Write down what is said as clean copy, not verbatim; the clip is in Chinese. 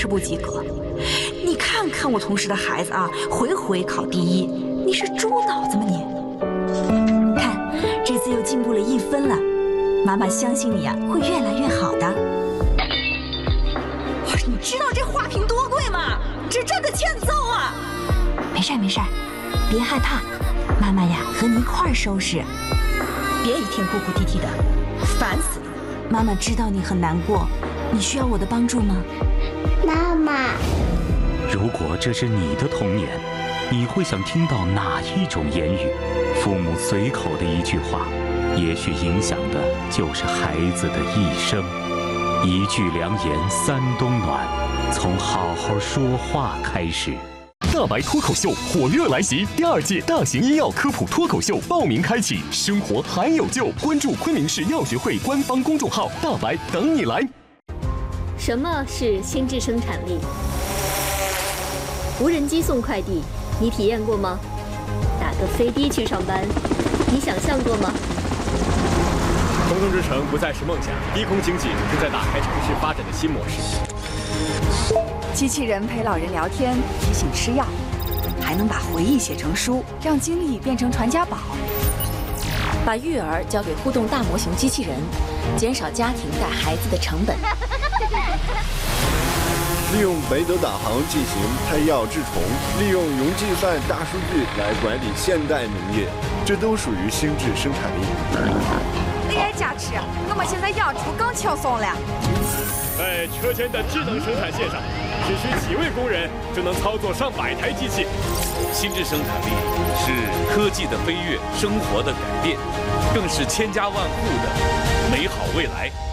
是不及格。你看看我同事的孩子啊，回回考第一，你是猪脑子吗你？看，这次又进步了1分了，妈妈相信你啊，会越来越好的。哇，你知道这花瓶多贵吗？这真的欠揍啊！没事没事，别害怕，妈妈呀和你一块儿收拾。别一天哭哭啼啼的，烦死了。妈妈知道你很难过，你需要我的帮助吗？ 妈妈， 如果这是你的童年，你会想听到哪一种言语？父母随口的一句话，也许影响的就是孩子的一生。一句良言三冬暖，从好好说话开始。 大白脱口秀火热来袭，第2届大型医药科普脱口秀报名开启，生活还有救！关注昆明市药学会官方公众号“大白”，等你来。 什么是心智生产力？无人机送快递，你体验过吗？打个飞的去上班，你想象过吗？ 空中之城不再是梦想，低空经济正在打开城市发展的新模式。 机器人陪老人聊天，提醒吃药，还能把回忆写成书，让经历变成传家宝。 把育儿交给互动大模型机器人，减少家庭带孩子的成本。 利用北斗导航进行拍药治虫，利用云计算大数据来管理现代农业，这都属于心智生产力。 AI 加持，我们现在养猪更轻松了。 在车间的智能生产线上，只需几位工人就能操作上百台机器。 心智生产力是科技的飞跃，生活的改变，更是千家万户的美好未来。